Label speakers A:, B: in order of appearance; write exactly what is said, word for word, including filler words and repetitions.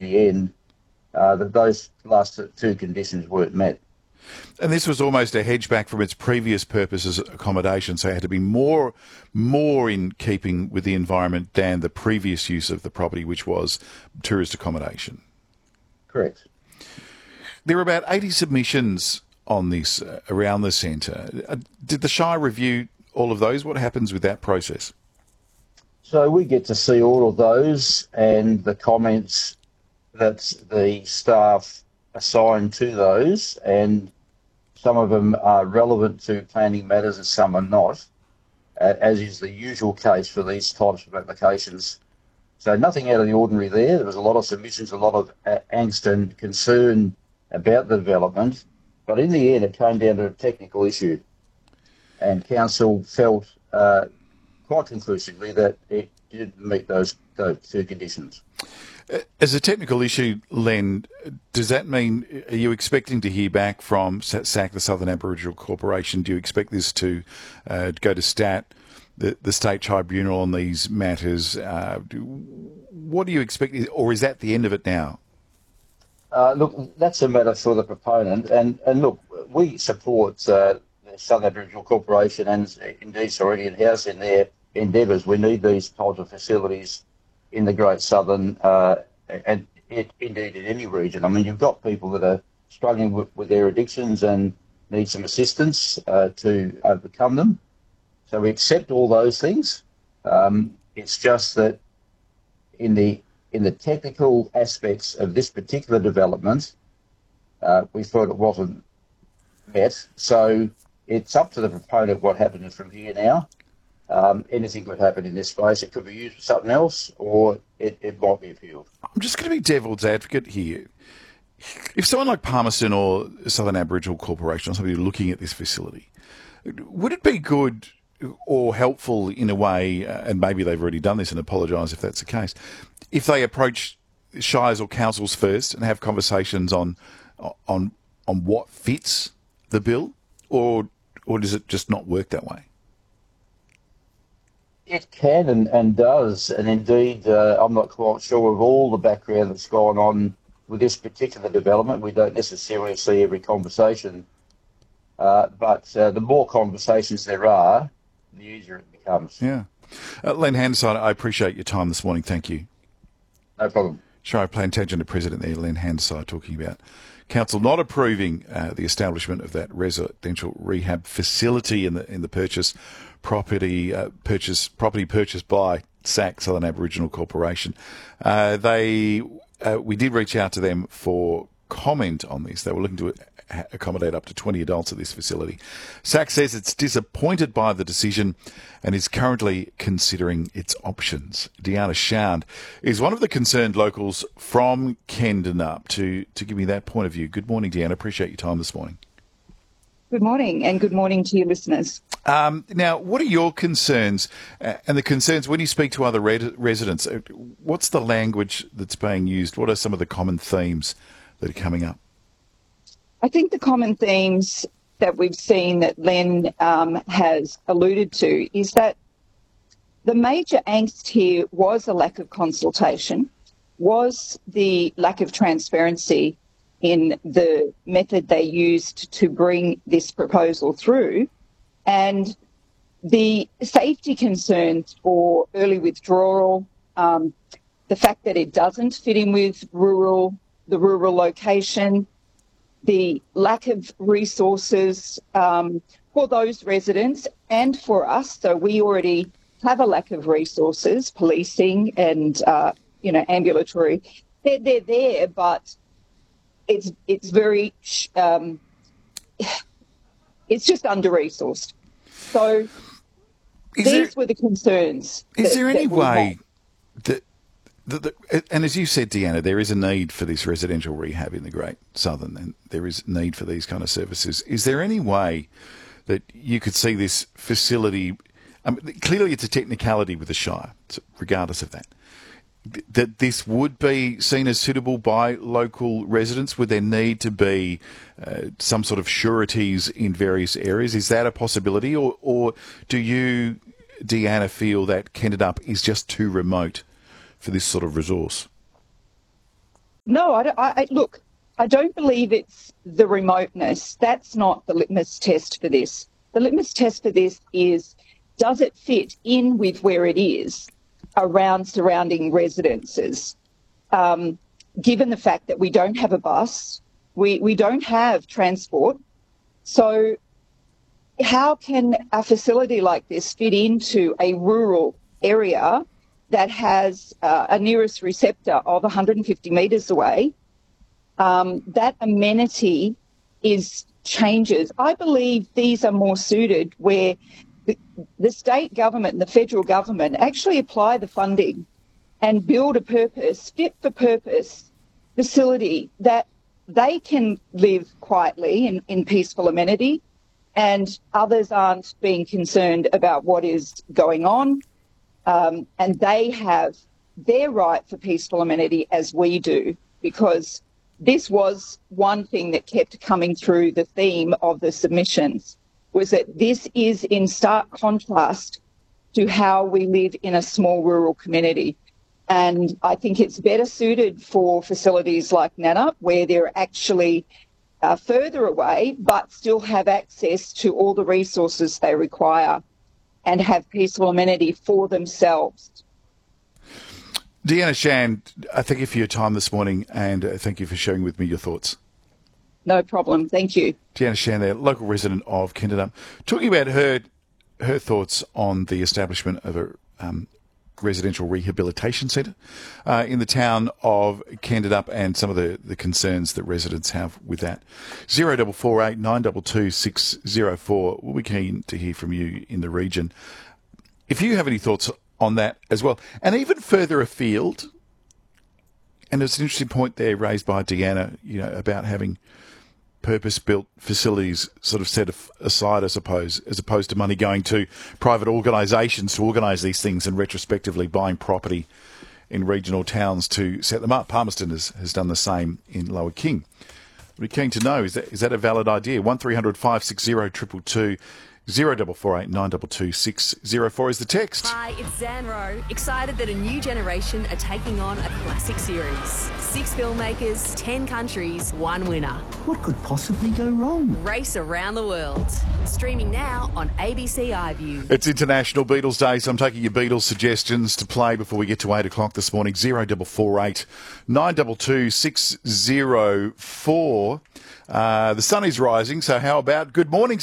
A: the end, uh, that those last two conditions weren't met.
B: And this was almost a hedge back from its previous purpose as accommodation, so it had to be more more in keeping with the environment than the previous use of the property, which was tourist accommodation.
A: Correct.
B: There were about eighty submissions on this uh, around the centre. Uh, did the Shire review all of those? What happens with that process?
A: So we get to see all of those and the comments that the staff assigned to those, and some of them are relevant to planning matters and some are not, uh, as is the usual case for these types of applications. So nothing out of the ordinary there. There was a lot of submissions, a lot of uh, angst and concern about the development, but in the end it came down to a technical issue, and council felt uh, quite conclusively that it didn't meet those, those two conditions.
B: As a technical issue, Len, does that mean, are you expecting to hear back from S A C, the Southern Aboriginal Corporation? Do you expect this to uh, go to STAT, the, the State Tribunal on these matters? Uh, do, what do you expect, or is that the end of it now?
A: Uh, look, that's a matter for the proponent, and, and look, we support uh, the Southern Aboriginal Corporation and indeed Sovereign House in their endeavours. We need these types of facilities in the Great Southern, uh, and it, indeed in any region. I mean, you've got people that are struggling with, with their addictions and need some assistance uh, to overcome them. So we accept all those things. Um, it's just that in the in the technical aspects of this particular development, uh, we thought it wasn't met. So it's up to the proponent what happens from here now. Um, anything could happen in this space. It could be used for something else, or it, it might be appealed.
B: I'm just going to be devil's advocate here. If someone like Palmerston or Southern Aboriginal Corporation or somebody looking at this facility, would it be good or helpful in a way, uh, and maybe they've already done this and apologise if that's the case, if they approach shires or councils first and have conversations on on on what fits the bill, or or does it just not work that way?
A: It can and, and does, and indeed uh, I'm not quite sure of all the background that's gone on with this particular development. We don't necessarily see every conversation, uh, but uh, the more conversations there are, the easier it becomes.
B: Yeah. Uh, Len Hansard, I appreciate your time this morning. Thank you.
A: No problem.
B: Shire Plantagenet President there, Len Hansard, talking about council not approving uh, the establishment of that residential rehab facility in the in the purchase property uh, purchase property purchased by S A C, Southern Aboriginal Corporation. Uh, they uh, we did reach out to them for comment on this. They were looking to accommodate up to twenty adults at this facility. S A C says it's disappointed by the decision and is currently considering its options. Deanna Shand is one of the concerned locals from Kendanup to, to give me that point of view. Good morning, Deanna. Appreciate your time this morning.
C: Good morning, and good morning to your listeners.
B: Um, now, what are your concerns uh, and the concerns when you speak to other re- residents? Uh, what's the language that's being used? What are some of the common themes that are coming up?
C: I think the common themes that we've seen that Len um, has alluded to is that the major angst here was a lack of consultation, was the lack of transparency in the method they used to bring this proposal through, and the safety concerns for early withdrawal, um, the fact that it doesn't fit in with rural, the rural location, the lack of resources um, for those residents and for us. So we already have a lack of resources, policing and, uh, you know, ambulatory. They're, they're there, but it's it's very, um, it's just under-resourced. So
B: is
C: these
B: there,
C: were the concerns.
B: Is
C: that,
B: there any
C: that
B: way that, that, that, and as you said, Deanna, there is a need for this residential rehab in the Great Southern, and there is need for these kind of services. Is there any way that you could see this facility, I mean, clearly it's a technicality with the Shire, regardless of that, that this would be seen as suitable by local residents? Would there need to be uh, some sort of sureties in various areas? Is that a possibility? Or, or do you, Deanna, feel that Kendanup is just too remote for this sort of resource?
C: No, I, don't, I, I look, I don't believe it's the remoteness. That's not the litmus test for this. The litmus test for this is, does it fit in with where it is around surrounding residences? Um, given the fact that we don't have a bus, we, we don't have transport. So how can a facility like this fit into a rural area that has uh, a nearest receptor of one hundred fifty metres away? Um, that amenity is changes. I believe these are more suited where the, the state government and the federal government actually apply the funding and build a purpose, fit for purpose facility that they can live quietly in, in peaceful amenity, and others aren't being concerned about what is going on. Um, and they have their right for peaceful amenity as we do, because this was one thing that kept coming through the theme of the submissions, was that this is in stark contrast to how we live in a small rural community. And I think it's better suited for facilities like Nannup, where they're actually uh, further away but still have access to all the resources they require and have peaceful amenity for themselves.
B: Deanna Shan, I thank you for your time this morning, and uh, thank you for sharing with me your thoughts.
C: No problem. Thank you.
B: Deanna Shan, there, local resident of Kendadup, talking about her her thoughts on the establishment of a um, residential rehabilitation centre uh, in the town of Kendadup, and some of the, the concerns that residents have with that. zero four four eight nine two two six zero four. We'll be keen to hear from you in the region. If you have any thoughts on that as well, and even further afield, and it's an interesting point there raised by Deanna, you know, about having purpose-built facilities sort of set aside, I suppose, as opposed to money going to private organisations to organise these things and retrospectively buying property in regional towns to set them up. Palmerston has, has done the same in Lower King. We're keen to know, is that is that a valid idea? one three hundred five six zero two two two. zero four four eight nine two two six zero four is the text.
D: Hi, it's Zan Rowe. Excited that a new generation are taking on a classic series. Six filmmakers, ten countries, one winner.
E: What could possibly go wrong?
D: Race around the world. Streaming now on A B C iView.
B: It's International Beatles Day, so I'm taking your Beatles suggestions to play before we get to eight o'clock this morning. zero four four eight nine two two six zero four. Uh, the sun is rising, so how about good morning,